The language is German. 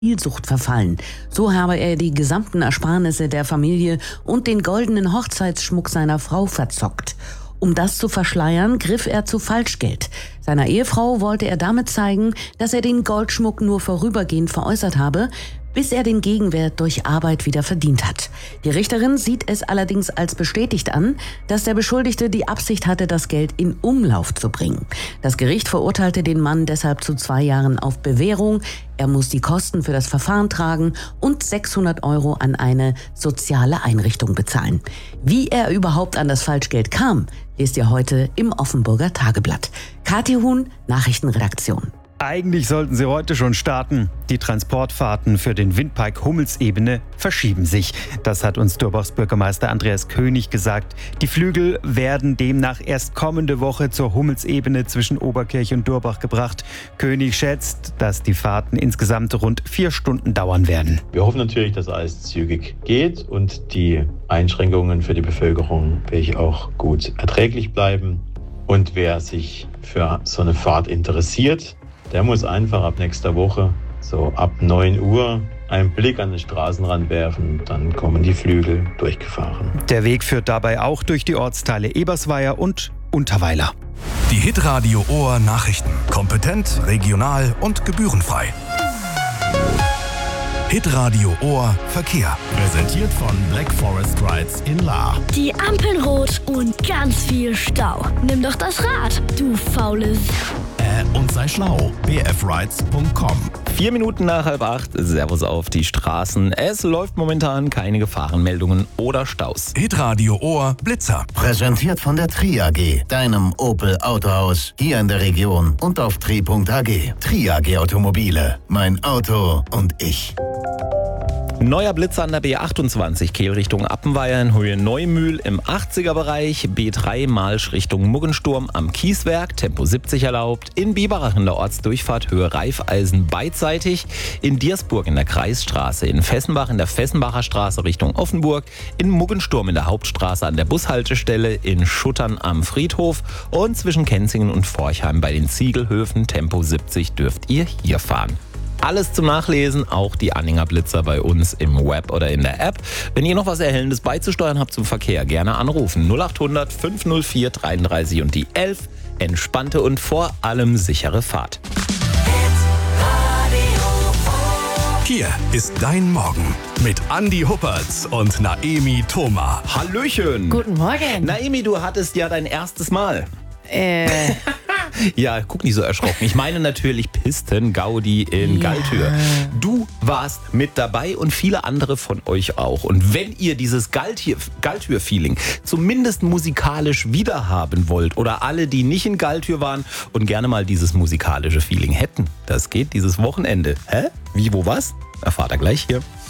Spielsucht verfallen. So habe er die gesamten Ersparnisse der Familie und den goldenen Hochzeitsschmuck seiner Frau verzockt. Um das zu verschleiern, griff er zu Falschgeld. Seiner Ehefrau wollte er damit zeigen, dass er den Goldschmuck nur vorübergehend veräußert habe, bis er den Gegenwert durch Arbeit wieder verdient hat. Die Richterin sieht es allerdings als bestätigt an, dass der Beschuldigte die Absicht hatte, das Geld in Umlauf zu bringen. Das Gericht verurteilte den Mann deshalb zu 2 Jahren auf Bewährung. Er muss die Kosten für das Verfahren tragen und 600 € an eine soziale Einrichtung bezahlen. Wie er überhaupt an das Falschgeld kam, lest ihr heute im Offenburger Tageblatt. Kathi Huhn, Nachrichtenredaktion. Eigentlich sollten sie heute schon starten. Die Transportfahrten für den Windpark Hummelsebene verschieben sich. Das hat uns Durbachs Bürgermeister Andreas König gesagt. Die Flügel werden demnach erst kommende Woche zur Hummelsebene zwischen Oberkirch und Durbach gebracht. König schätzt, dass die Fahrten insgesamt rund 4 Stunden dauern werden. Wir hoffen natürlich, dass alles zügig geht und die Einschränkungen für die Bevölkerung wirklich auch gut erträglich bleiben. Und wer sich für so eine Fahrt interessiert, der muss einfach ab nächster Woche, so ab 9 Uhr, einen Blick an den Straßenrand werfen. Dann kommen die Flügel durchgefahren. Der Weg führt dabei auch durch die Ortsteile Ebersweier und Unterweiler. Die Hitradio Ohr Nachrichten. Kompetent, regional und gebührenfrei. Hitradio Ohr Verkehr. Präsentiert von Black Forest Rides in Lahr. Die Ampeln rot und ganz viel Stau. Nimm doch das Rad, du faules. Und sei schlau. bfrides.com. 4 Minuten nach 7:30. Servus auf die Straßen. Es läuft momentan keine Gefahrenmeldungen oder Staus. Hitradio Ohr Blitzer. Präsentiert von der Tri AG, deinem Opel Autohaus, hier in der Region und auf tri.ag. Tri AG Automobile, mein Auto und ich. Neuer Blitzer an der B28, Kehl Richtung Appenweier in Höhe Neumühl im 80er-Bereich, B3 Malsch Richtung Muggensturm am Kieswerk, Tempo 70 erlaubt, in Biberach in der Ortsdurchfahrt Höhe Reifeisen beidseitig, in Diersburg in der Kreisstraße, in Fessenbach in der Fessenbacher Straße Richtung Offenburg, in Muggensturm in der Hauptstraße an der Bushaltestelle, in Schuttern am Friedhof und zwischen Kenzingen und Forchheim bei den Ziegelhöfen, Tempo 70 dürft ihr hier fahren. Alles zum Nachlesen, auch die Anhänger Blitzer bei uns im Web oder in der App. Wenn ihr noch was Erhellendes beizusteuern habt zum Verkehr, gerne anrufen. 0800 504 33 und die 11. Entspannte und vor allem sichere Fahrt. Hier ist dein Morgen mit Andi Huppertz und Naemi Thoma. Hallöchen. Guten Morgen. Naemi, du hattest ja dein erstes Mal. Ja, guck nicht so erschrocken. Ich meine natürlich Pisten-Gaudi in Galtür. Du warst mit dabei und viele andere von euch auch. Und wenn ihr dieses Galtür-Feeling zumindest musikalisch wiederhaben wollt oder alle, die nicht in Galtür waren und gerne mal dieses musikalische Feeling hätten, das geht dieses Wochenende. Hä? Wie, wo, was? Erfahrt ihr gleich hier.